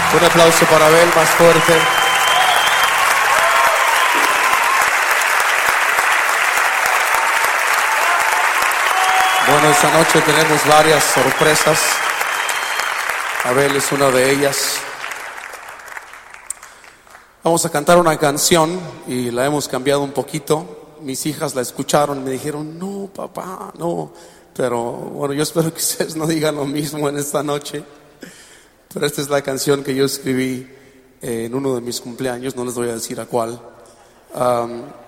Un aplauso para Abel, más fuerte. Bueno, esta noche tenemos varias sorpresas. Abel es una de ellas. Vamos a cantar una canción y la hemos cambiado un poquito. Mis hijas la escucharon y me dijeron, no, papá, no. Pero bueno, yo espero que ustedes no digan lo mismo en esta noche. Pero esta es la canción que yo escribí en uno de mis cumpleaños, no les voy a decir a cuál.